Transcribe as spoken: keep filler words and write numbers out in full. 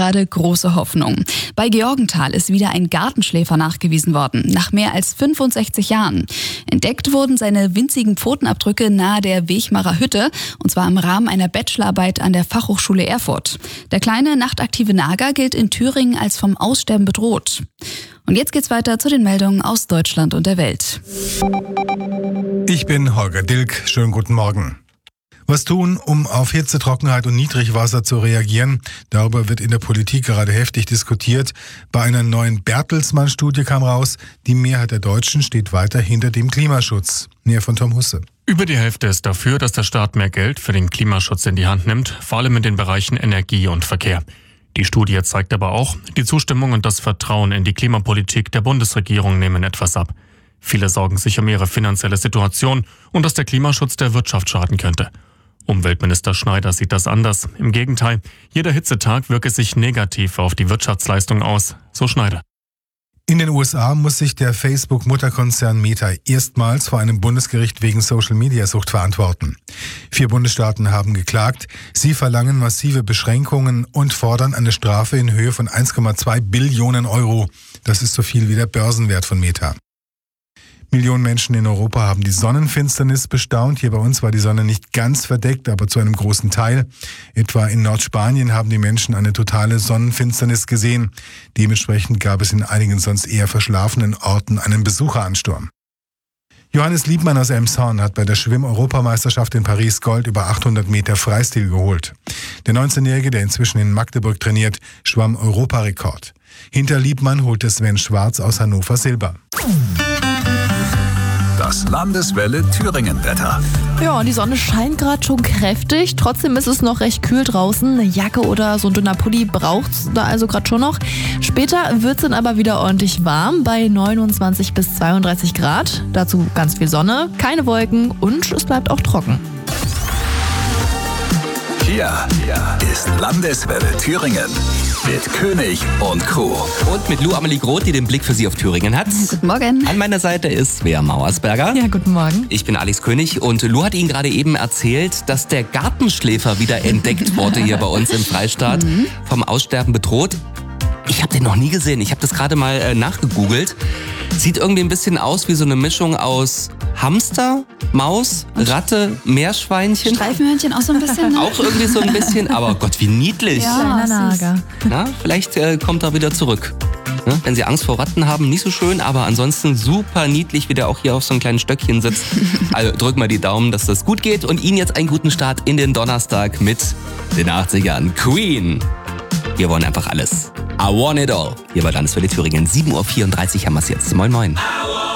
gerade große Hoffnung. Bei Georgenthal ist wieder ein Gartenschläfer nachgewiesen worden, nach mehr als fünfundsechzig Jahren. Entdeckt wurden seine winzigen Pfotenabdrücke nahe der Wechmarer Hütte, und zwar im Rahmen einer Bachelorarbeit an der Fachhochschule Erfurt. Der kleine, nachtaktive Nager gilt in Thüringen als vom Aussterben bedroht. Und jetzt geht's weiter zu den Meldungen aus Deutschland und der Welt. Ich bin Holger Dilk. Schönen guten Morgen. Was tun, um auf Hitze, Trockenheit und Niedrigwasser zu reagieren? Darüber wird in der Politik gerade heftig diskutiert. Bei einer neuen Bertelsmann-Studie kam raus, die Mehrheit der Deutschen steht weiter hinter dem Klimaschutz. Näher von Tom Husse. Über die Hälfte ist dafür, dass der Staat mehr Geld für den Klimaschutz in die Hand nimmt, vor allem in den Bereichen Energie und Verkehr. Die Studie zeigt aber auch, die Zustimmung und das Vertrauen in die Klimapolitik der Bundesregierung nehmen etwas ab. Viele sorgen sich um ihre finanzielle Situation und dass der Klimaschutz der Wirtschaft schaden könnte. Umweltminister Schneider sieht das anders. Im Gegenteil, jeder Hitzetag wirke sich negativ auf die Wirtschaftsleistung aus, so Schneider. In den U S A muss sich der Facebook-Mutterkonzern Meta erstmals vor einem Bundesgericht wegen Social-Media-Sucht verantworten. Vier Bundesstaaten haben geklagt. Sie verlangen massive Beschränkungen und fordern eine Strafe in Höhe von eins Komma zwei Billionen Euro. Das ist so viel wie der Börsenwert von Meta. Millionen Menschen in Europa haben die Sonnenfinsternis bestaunt. Hier bei uns war die Sonne nicht ganz verdeckt, aber zu einem großen Teil. Etwa in Nordspanien haben die Menschen eine totale Sonnenfinsternis gesehen. Dementsprechend gab es in einigen sonst eher verschlafenen Orten einen Besucheransturm. Johannes Liebmann aus Elmshorn hat bei der Schwimm-Europameisterschaft in Paris Gold über achthundert Meter Freistil geholt. Der neunzehnjährige, der inzwischen in Magdeburg trainiert, schwamm Europarekord. Hinter Liebmann holte Sven Schwarz aus Hannover Silber. Das Landeswelle Thüringen-Wetter. Ja, und die Sonne scheint gerade schon kräftig. Trotzdem ist es noch recht kühl draußen. Eine Jacke oder so ein dünner Pulli braucht's da also gerade schon noch. Später wird's dann aber wieder ordentlich warm bei neunundzwanzig bis zweiunddreißig Grad. Dazu ganz viel Sonne, keine Wolken und es bleibt auch trocken. Hier ist Landeswelle Thüringen mit König und Co. Und mit Lou Amelie Groth, die den Blick für Sie auf Thüringen hat. Guten Morgen. An meiner Seite ist Svea Mauersberger. Ja, guten Morgen. Ich bin Alex König und Lou hat Ihnen gerade eben erzählt, dass der Gartenschläfer wieder entdeckt wurde hier bei uns im Freistaat. Mhm. Vom Aussterben bedroht. Ich habe den noch nie gesehen. Ich habe das gerade mal äh, nachgegoogelt. Sieht irgendwie ein bisschen aus wie so eine Mischung aus Hamster, Maus, Ratte, Meerschweinchen. Streifenhörnchen auch so ein bisschen. Ne? Auch irgendwie so ein bisschen, aber Gott, wie niedlich. Ja, kleiner Nager. Na, vielleicht äh, kommt er wieder zurück. Ne? Wenn Sie Angst vor Ratten haben, nicht so schön, aber ansonsten super niedlich, wie der auch hier auf so einem kleinen Stöckchen sitzt. Also drück mal die Daumen, dass das gut geht und Ihnen jetzt einen guten Start in den Donnerstag mit den achtzigern. Queen. Wir wollen einfach alles. I want it all. Hier bei Landeswelle Thüringen. sieben Uhr vierunddreißig haben wir es jetzt. Moin, moin.